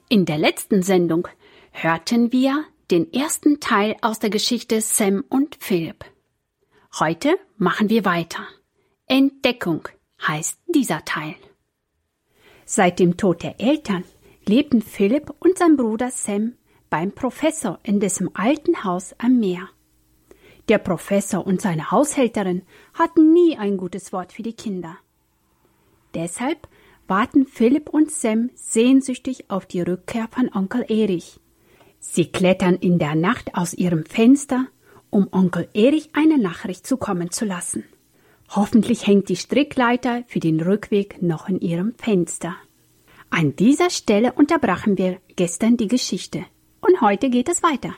In der letzten Sendung hörten wir den ersten Teil aus der Geschichte Sam und Philipp. Heute machen wir weiter. Entdeckung heißt dieser Teil. Seit dem Tod der Eltern lebten Philipp und sein Bruder Sam beim Professor in dessen alten Haus am Meer. Der Professor und seine Haushälterin hatten nie ein gutes Wort für die Kinder. Deshalb warten Philipp und Sam sehnsüchtig auf die Rückkehr von Onkel Erich. Sie klettern in der Nacht aus ihrem Fenster, um Onkel Erich eine Nachricht zukommen zu lassen. Hoffentlich hängt die Strickleiter für den Rückweg noch in ihrem Fenster. An dieser Stelle unterbrachen wir gestern die Geschichte und heute geht es weiter.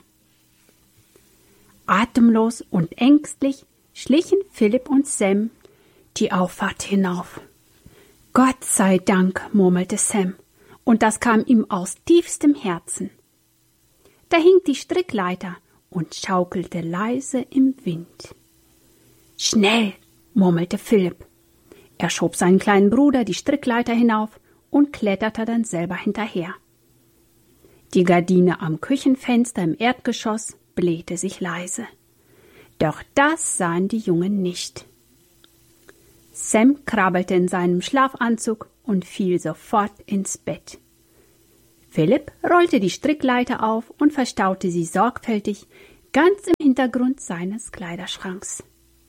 Atemlos und ängstlich schlichen Philipp und Sam die Auffahrt hinauf. Gott sei Dank, murmelte Sam, und das kam ihm aus tiefstem Herzen. Da hing die Strickleiter und schaukelte leise im Wind. Schnell, murmelte Philipp. Er schob seinen kleinen Bruder die Strickleiter hinauf und kletterte dann selber hinterher. Die Gardine am Küchenfenster im Erdgeschoss blähte sich leise. Doch das sahen die Jungen nicht. Sam krabbelte in seinem Schlafanzug und fiel sofort ins Bett. Philipp rollte die Strickleiter auf und verstaute sie sorgfältig ganz im Hintergrund seines Kleiderschranks.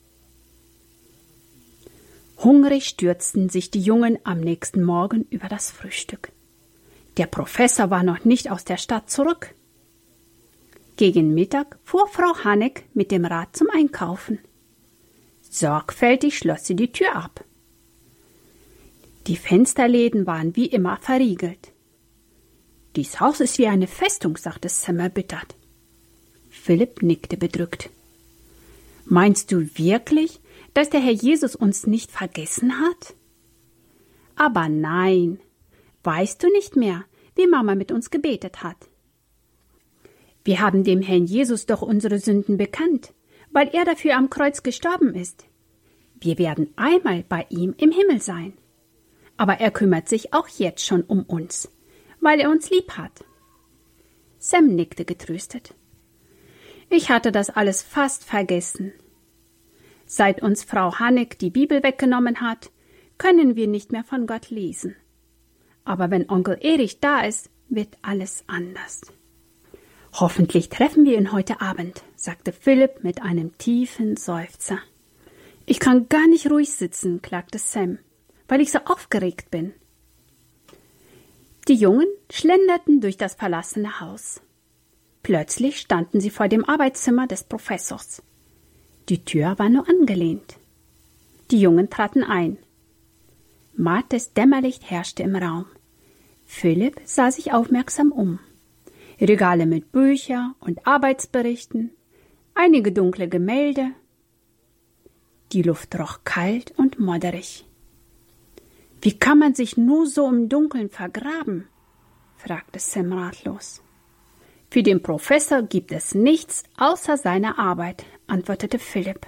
Hungrig stürzten sich die Jungen am nächsten Morgen über das Frühstück. Der Professor war noch nicht aus der Stadt zurück. Gegen Mittag fuhr Frau Haneck mit dem Rad zum Einkaufen. Sorgfältig schloss sie die Tür ab. Die Fensterläden waren wie immer verriegelt. »Dies Haus ist wie eine Festung«, sagte Sam erbittert. Philipp nickte bedrückt. »Meinst du wirklich, dass der Herr Jesus uns nicht vergessen hat?« »Aber nein. Weißt du nicht mehr, wie Mama mit uns gebetet hat? Wir haben dem Herrn Jesus doch unsere Sünden bekannt, weil er dafür am Kreuz gestorben ist. Wir werden einmal bei ihm im Himmel sein. Aber er kümmert sich auch jetzt schon um uns, weil er uns lieb hat.« Sam nickte getröstet. »Ich hatte das alles fast vergessen. Seit uns Frau Haneck die Bibel weggenommen hat, können wir nicht mehr von Gott lesen. Aber wenn Onkel Erich da ist, wird alles anders.« »Hoffentlich treffen wir ihn heute Abend«, sagte Philipp mit einem tiefen Seufzer. »Ich kann gar nicht ruhig sitzen«, klagte Sam, »weil ich so aufgeregt bin.« Die Jungen schlenderten durch das verlassene Haus. Plötzlich standen sie vor dem Arbeitszimmer des Professors. Die Tür war nur angelehnt. Die Jungen traten ein. Mattes Dämmerlicht herrschte im Raum. Philipp sah sich aufmerksam um. Regale mit Büchern und Arbeitsberichten, einige dunkle Gemälde. Die Luft roch kalt und modderig. »Wie kann man sich nur so im Dunkeln vergraben?« fragte Sam ratlos. »Für den Professor gibt es nichts außer seiner Arbeit«, antwortete Philipp.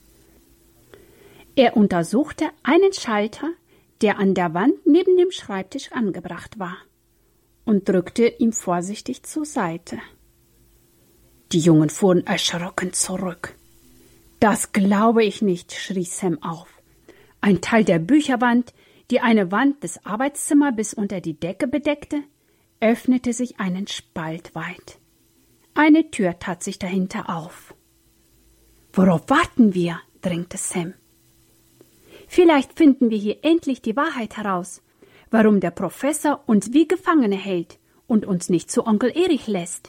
Er untersuchte einen Schalter, der an der Wand neben dem Schreibtisch angebracht war, und drückte ihn vorsichtig zur Seite. Die Jungen fuhren erschrocken zurück. »Das glaube ich nicht«, schrie Sam auf. Ein Teil der Bücherwand, die eine Wand des Arbeitszimmers bis unter die Decke bedeckte, öffnete sich einen Spalt weit. Eine Tür tat sich dahinter auf. »Worauf warten wir?«, drängte Sam. »Vielleicht finden wir hier endlich die Wahrheit heraus, warum der Professor uns wie Gefangene hält und uns nicht zu Onkel Erich lässt.«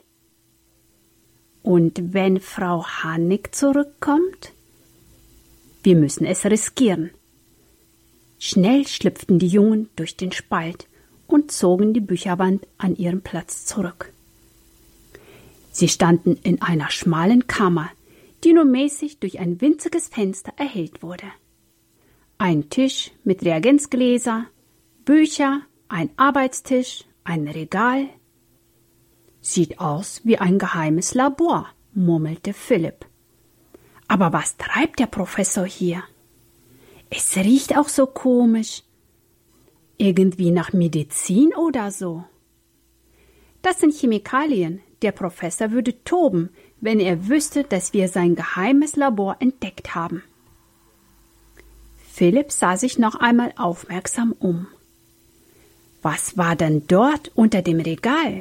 »Und wenn Frau Haneck zurückkommt?« »Wir müssen es riskieren.« Schnell schlüpften die Jungen durch den Spalt und zogen die Bücherwand an ihren Platz zurück. Sie standen in einer schmalen Kammer, die nur mäßig durch ein winziges Fenster erhellt wurde. Ein Tisch mit Reagenzgläser, Bücher, ein Arbeitstisch, ein Regal. »Sieht aus wie ein geheimes Labor«, murmelte Philipp. »Aber was treibt der Professor hier? Es riecht auch so komisch. Irgendwie nach Medizin oder so.« Das sind Chemikalien. Der Professor würde toben, wenn er wüsste, dass wir sein geheimes Labor entdeckt haben. Philipp sah sich noch einmal aufmerksam um. Was war denn dort unter dem Regal?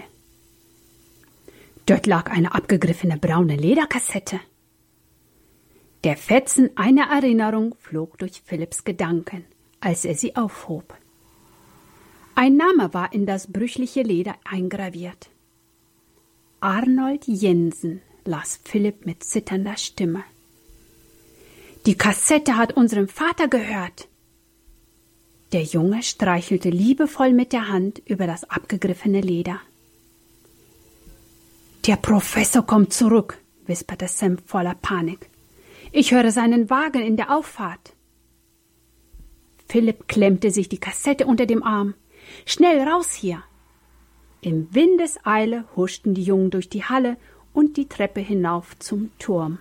Dort lag eine abgegriffene braune Lederkassette. Der Fetzen einer Erinnerung flog durch Philipps Gedanken, als er sie aufhob. Ein Name war in das brüchliche Leder eingraviert. Arnold Jensen, las Philipp mit zitternder Stimme. Die Kassette hat unserem Vater gehört. Der Junge streichelte liebevoll mit der Hand über das abgegriffene Leder. Der Professor kommt zurück, wisperte Sam voller Panik. Ich höre seinen Wagen in der Auffahrt. Philipp klemmte sich die Kassette unter dem Arm. Schnell raus hier! Im Windeseile huschten die Jungen durch die Halle und die Treppe hinauf zum Turm.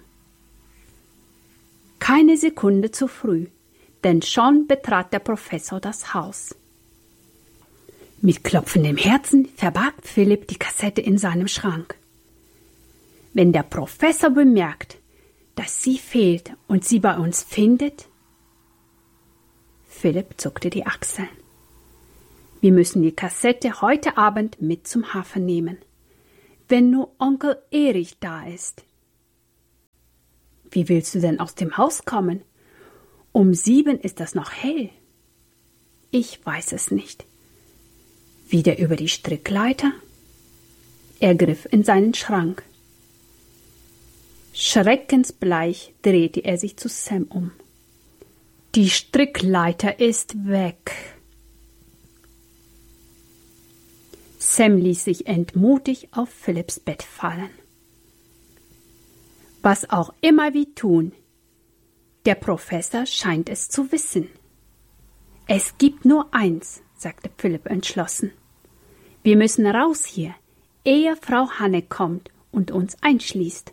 Keine Sekunde zu früh, denn schon betrat der Professor das Haus. Mit klopfendem Herzen verbarg Philipp die Kassette in seinem Schrank. Wenn der Professor bemerkt, dass sie fehlt und sie bei uns findet? Philipp zuckte die Achseln. Wir müssen die Kassette heute Abend mit zum Hafen nehmen, wenn nur Onkel Erich da ist. Wie willst du denn aus dem Haus kommen? Um 7 ist das noch hell. Ich weiß es nicht. Wieder über die Strickleiter? Er griff in seinen Schrank. Schreckensbleich drehte er sich zu Sam um. Die Strickleiter ist weg. Sam ließ sich entmutigt auf Philipps Bett fallen. Was auch immer wir tun, der Professor scheint es zu wissen. Es gibt nur eins, sagte Philipp entschlossen. Wir müssen raus hier, ehe Frau Hanne kommt und uns einschließt.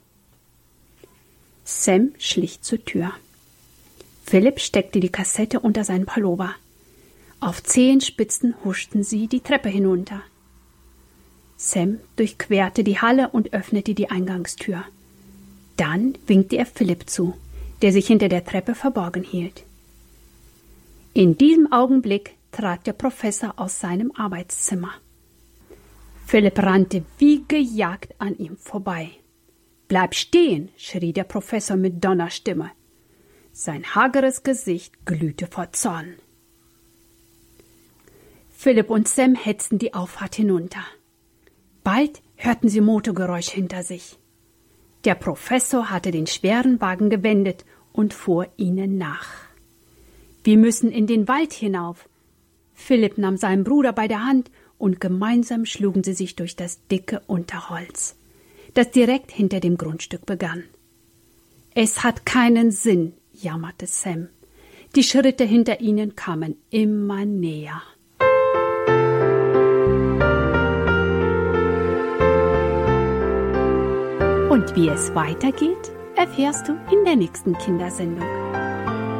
Sam schlich zur Tür. Philipp steckte die Kassette unter seinen Pullover. Auf Zehenspitzen huschten sie die Treppe hinunter. Sam durchquerte die Halle und öffnete die Eingangstür. Dann winkte er Philipp zu, der sich hinter der Treppe verborgen hielt. In diesem Augenblick trat der Professor aus seinem Arbeitszimmer. Philipp rannte wie gejagt an ihm vorbei. »Bleib stehen«, schrie der Professor mit Donnerstimme. Sein hageres Gesicht glühte vor Zorn. Philipp und Sam hetzten die Auffahrt hinunter. Bald hörten sie Motorgeräusch hinter sich. Der Professor hatte den schweren Wagen gewendet und fuhr ihnen nach. »Wir müssen in den Wald hinauf.« Philipp nahm seinen Bruder bei der Hand und gemeinsam schlugen sie sich durch das dicke Unterholz, das direkt hinter dem Grundstück begann. »Es hat keinen Sinn«, jammerte Sam. Die Schritte hinter ihnen kamen immer näher. Und wie es weitergeht, erfährst du in der nächsten Kindersendung.